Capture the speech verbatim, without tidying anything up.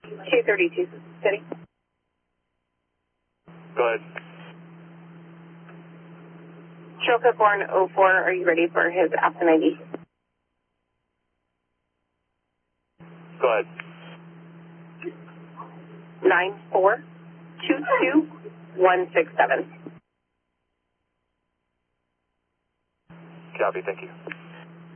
two thirty-two, City. Go ahead. Troca Born oh four, are you ready for his absent I D? Go ahead. nine four two two one six seven. Copy, thank you.